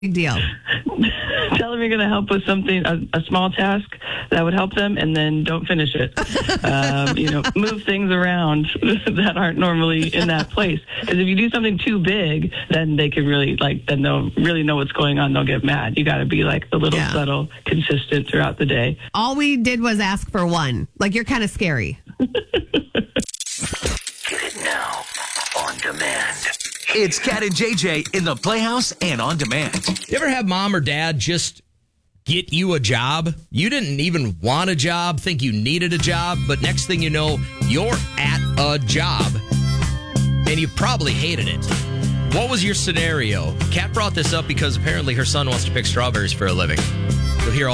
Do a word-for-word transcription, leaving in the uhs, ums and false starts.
Big deal. Tell them you're going to help with something, a, a small task that would help them, and then don't finish it. um, you know, move things around that aren't normally in that place. Because if you do something too big, then they can really, like, then they'll really know what's going on. They'll get mad. You got to be, like, a little Yeah. subtle, consistent throughout the day. All we did was ask for one. Like, you're kind of scary. Get it now on demand. It's Cat and J J in the Playhouse and on demand. You ever have mom or dad just get you a job? You didn't even want a job, think you needed a job, but next thing you know, you're at a job and you probably hated it. What was your scenario? Kat brought this up because apparently her son wants to pick strawberries for a living. You'll hear all